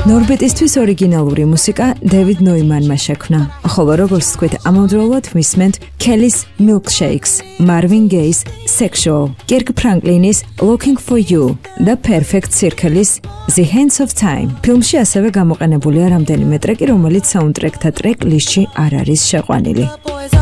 ნორბეტისთვის ორიგინალური მუსიკა დევიდ ნოიმანმა შექმნა, ხოლო როგორც თქვით, ამავდროულად მისმენთ Kelly's Milkshakes, Marvin Gaye's Sexual, Kirk Franklinis Looking for You და Perfect Circle-ის The Hands of Time. ფილმში ასევე გამოყენებულია რამდენიმე ტრეკი, რომელიც საუნდტრეკთა ტრეკ ლისტში არ არის შეყვანილი.